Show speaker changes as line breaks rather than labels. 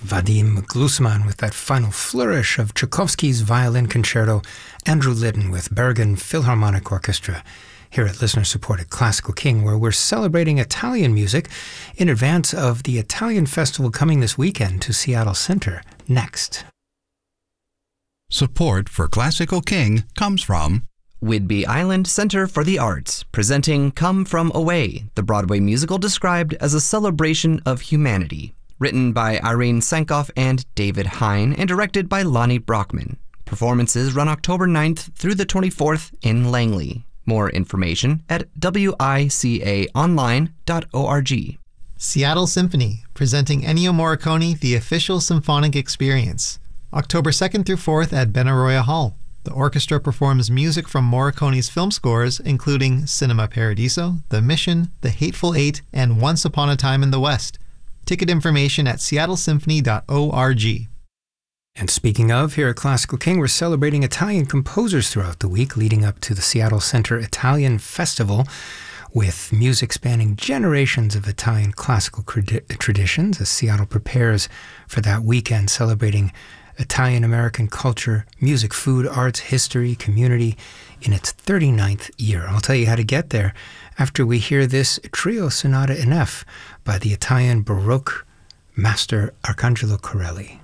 Vadim Glusman with that final flourish of Tchaikovsky's Violin Concerto, Andrew Litton with Bergen Philharmonic Orchestra, here at listener-supported Classical King, where we're celebrating Italian music in advance of the Italian Festival coming this weekend to Seattle Center. Next.
Support for Classical King comes from
Whidbey Island Center for the Arts, presenting Come From Away, the Broadway musical described as a celebration of humanity. Written by Irene Sankoff and David Hine, and directed by Lonnie Brockman. Performances run October 9th through the 24th in Langley. More information at wicaonline.org.
Seattle Symphony, presenting Ennio Morricone, The Official Symphonic Experience. October 2nd through 4th at Benaroya Hall. The orchestra performs music from Morricone's film scores, including Cinema Paradiso, The Mission, The Hateful Eight, and Once Upon a Time in the West. Ticket information at seattlesymphony.org.
And speaking of, here at Classical King, we're celebrating Italian composers throughout the week leading up to the Seattle Center Italian Festival, with music spanning generations of Italian classical traditions as Seattle prepares for that weekend, celebrating Italian-American culture, music, food, arts, history, community in its 39th year. I'll tell you how to get there after we hear this trio sonata in F by the Italian Baroque master Arcangelo Corelli.